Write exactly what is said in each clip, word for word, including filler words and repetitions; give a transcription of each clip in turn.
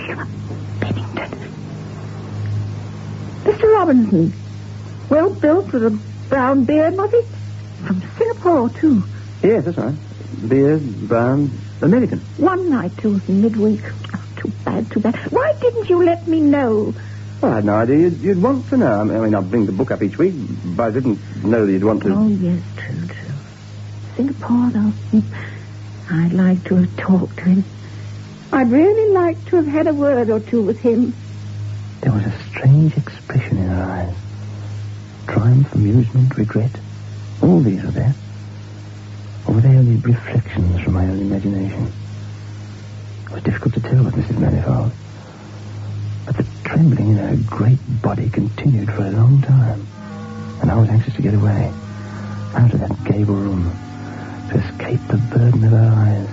Bennington. Mister Robinson. Well built with a brown beard, was he? From Singapore, too. Yes, that's right. Beard, brown, American. One night, too, midweek. Oh, too bad, too bad. Why didn't you let me know? Well, I had no idea you'd, you'd want to know. I mean, I'd bring the book up each week, but I didn't know that you'd want to... Oh, yes, true, true. Singapore, though. I'd like to have talked to him. I'd really like to have had a word or two with him. There was a strange expression in her eyes. Triumph, amusement, regret. All these were there. Or were they only reflections from my own imagination? It was difficult to tell with Missus Manifold. But the trembling in her great body continued for a long time. And I was anxious to get away, out of that gable room, to escape the burden of her eyes.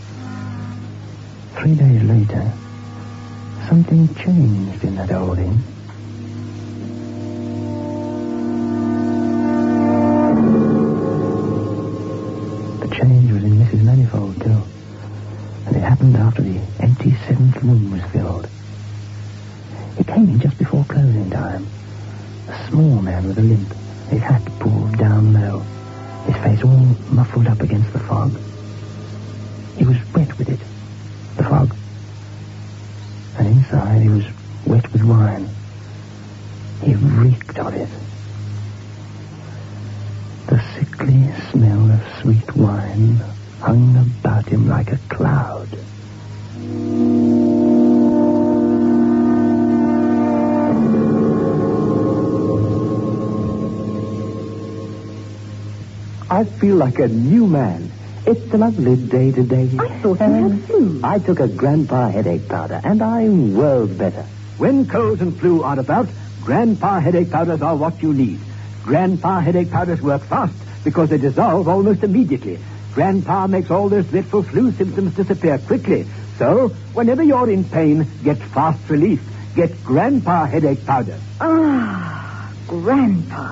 Three days later, something changed in that old inn. The change was in Missus Manifold, too. And it happened after the empty seventh room was filled. He came in just before closing time. A small man with a limp, his hat pulled down low, his face all muffled up against the fog. He was wet with it, the fog. And inside he was wet with wine. He reeked of it. The sickly smell of sweet wine hung about him like a cloud. I feel like a new man. It's a lovely day today. I thought you had flu. I took a Grandpa headache powder, and I'm worlds better. When colds and flu are about, Grandpa headache powders are what you need. Grandpa headache powders work fast because they dissolve almost immediately. Grandpa makes all those dreadful flu symptoms disappear quickly. So, whenever you're in pain, get fast relief. Get Grandpa headache powder. Ah, Grandpa.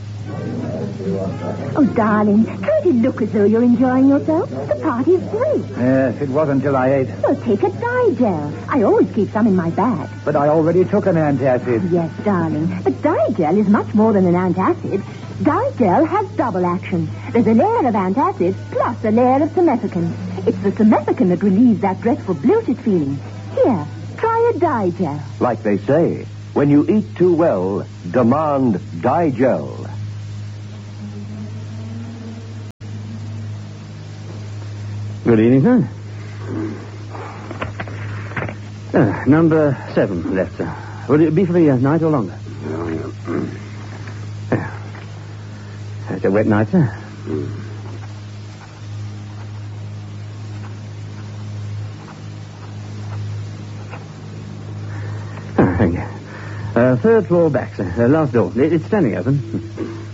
Oh, darling, try to look as though you're enjoying yourself. The party's great. Yes, it was until I ate. Well, take a Digel. I always keep some in my bag. But I already took an antacid. Yes, darling. But Digel is much more than an antacid. Digel has double action. There's a layer of antacid plus a layer of simethicone. It's the simethicone that relieves that dreadful bloated feeling. Here, try a Digel. Like they say, when you eat too well, demand Digel. Good evening, sir. Uh, number seven left, sir. Will it be for the uh, night or longer? Oh, yeah. Yeah. It's a wet night, sir. Mm. Ah, thank you. Uh, third floor back, sir. Uh, last door. It, it's standing open.